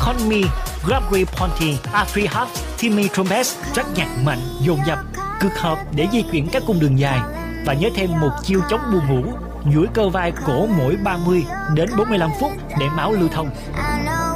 Conmi, Gabri Ponti, Afri Hub, Timmy Trumpet, rất nhạc mạnh, dồn dập, cực hợp để di chuyển các cung đường dài. Và nhớ thêm một chiêu chống buồn ngủ, duỗi cơ vai cổ mỗi 30 đến 45 phút để máu lưu thông.